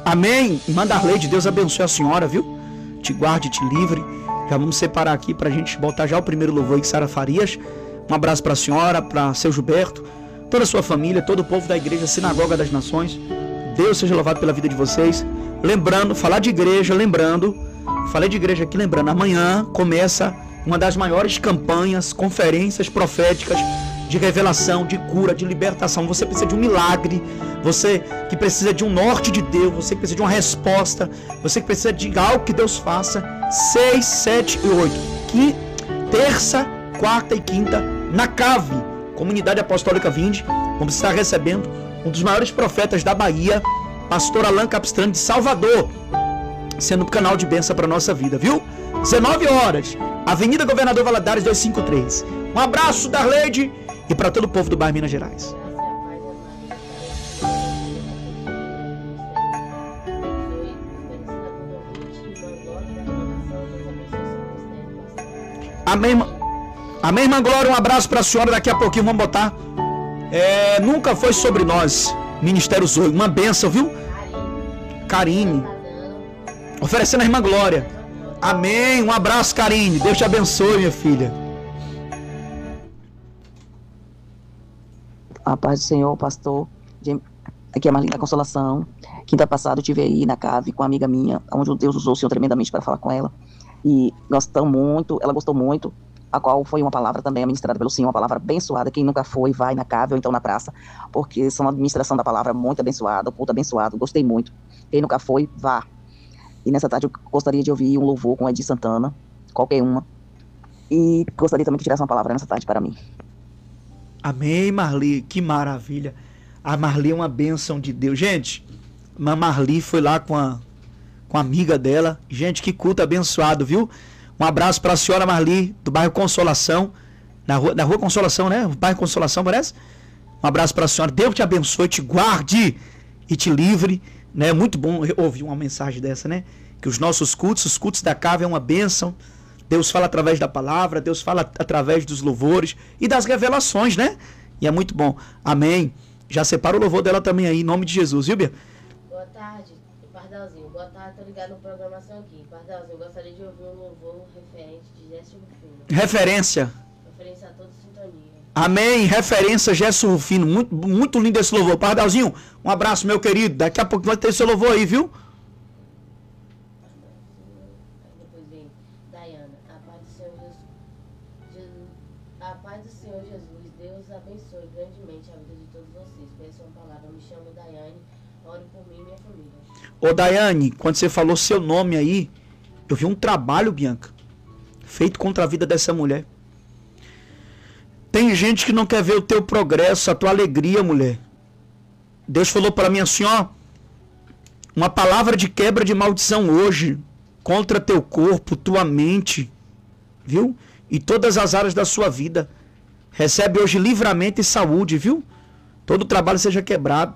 Amém. Irmã Darleide, Deus abençoe a senhora, viu? Te guarde, te livre. Já vamos separar aqui pra gente botar já o primeiro louvor aí, Sara Farias. Um abraço pra senhora, pra seu Gilberto, toda a sua família, todo o povo da igreja Sinagoga das Nações. Deus seja louvado pela vida de vocês. Lembrando, falar de igreja, falei de igreja aqui, lembrando, amanhã começa uma das maiores campanhas, conferências proféticas de revelação, de cura, de libertação. Você precisa de um milagre, você que precisa de um norte de Deus, você que precisa de uma resposta, você que precisa de algo que Deus faça. 6, 7 e 8, terça, quarta e quinta, na CAV, Comunidade Apostólica Vinde. Vamos estar recebendo um dos maiores profetas da Bahia, pastor Alan Capistrano de Salvador, sendo um canal de bênção para a nossa vida, viu? 19 horas, Avenida Governador Valadares 253. Um abraço, Darleide, e para todo o povo do bairro Minas Gerais. Amém, amém, irmã Glória, um abraço para a senhora, daqui a pouquinho vamos botar Nunca Foi Sobre Nós, Ministério Zoe, uma bênção, viu? Karine, oferecendo a irmã Glória. Amém, um abraço, Karine, Deus te abençoe, minha filha. A paz do Senhor, pastor. Aqui é a Marlene da Consolação. Quinta passada eu estive aí na CAV com uma amiga minha, onde Deus usou o Senhor tremendamente para falar com ela. E ela gostou muito, a qual foi uma palavra também ministrada pelo Senhor, uma palavra abençoada. Quem nunca foi, vai na CAV ou então na praça, porque são uma administração da palavra muito abençoada, o culto abençoado, gostei muito. Quem nunca foi, vá. E nessa tarde eu gostaria de ouvir um louvor com Edir Santana, qualquer uma. E gostaria também que tivesse uma palavra nessa tarde para mim. Amém, Marli, que maravilha. A Marli é uma bênção de Deus. Gente, a Marli foi lá com a amiga dela. Gente, que culto abençoado, viu? Um abraço para a senhora Marli, do bairro Consolação, na rua Consolação, né? O bairro Consolação, parece? Um abraço para a senhora. Deus te abençoe, te guarde e te livre, né? É muito bom ouvir uma mensagem dessa, né? Que os nossos cultos, os cultos da CAV é uma bênção. Deus fala através da palavra, Deus fala através dos louvores e das revelações, né? E é muito bom. Amém. Já separa o louvor dela também aí, em nome de Jesus, viu, Bia? Boa tarde, Pardalzinho. Boa tarde, tô ligado na programação aqui. Pardalzinho, gostaria de ouvir um louvor referente de Gerson Rufino. Referência a toda sintonia. Amém. Referência Gerson Rufino. Muito, muito lindo esse louvor. Pardalzinho, um abraço, meu querido. Daqui a pouco vai ter seu louvor aí, viu? Depois vem Dayana. A paz do Senhor Jesus. A paz do Senhor Jesus. Deus abençoe grandemente a vida de todos vocês. Peço uma palavra. Me chamo Daiane. Ore por mim e minha família. Ô Daiane, quando você falou seu nome aí, eu vi um trabalho, Bianca, feito contra a vida dessa mulher. Tem gente que não quer ver o teu progresso, a tua alegria, mulher. Deus falou para mim assim, ó, uma palavra de quebra de maldição hoje contra teu corpo, tua mente, viu? E todas as áreas da sua vida. Recebe hoje livramento e saúde, viu? Todo o trabalho seja quebrado.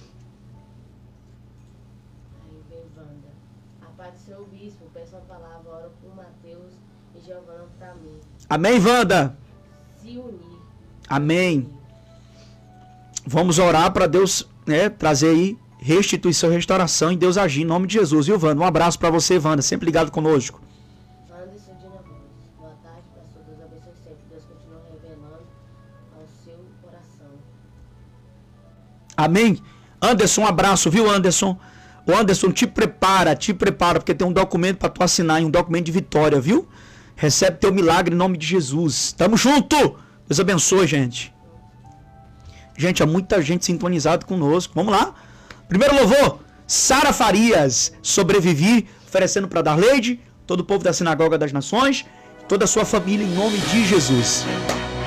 Aí vem Wanda. A paz do Senhor Bispo, peço uma palavra, oro por Mateus e Giovana para mim. Amém, Wanda? Se unir. Amém. Vamos orar para Deus, né, trazer aí restituição, restauração e Deus agir em nome de Jesus, viu, Wanda? Um abraço para você, Wanda, sempre ligado conosco. Anderson de Navarro. Boa tarde, pastor. Deus abençoe sempre. Deus continua revelando ao seu coração. Amém? Anderson, um abraço, viu, Anderson? O Anderson, te prepara, porque tem um documento para tu assinar, um documento de vitória, viu? Recebe teu milagre em nome de Jesus. Tamo junto! Deus abençoe, gente. Gente, há muita gente sintonizada conosco. Vamos lá. Primeiro louvor, Sara Farias, Sobrevivi, oferecendo para Darleide, todo o povo da Sinagoga das Nações, toda a sua família, em nome de Jesus.